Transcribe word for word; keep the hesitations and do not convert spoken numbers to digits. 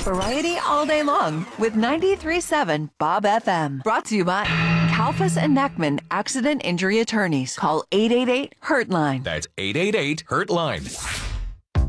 Variety all day long with ninety-three point seven Bob F M. Brought to you by Kalfas and Neckman Accident Injury Attorneys. Call eight eight eight, hurt line. That's eight eight eight, hurt line.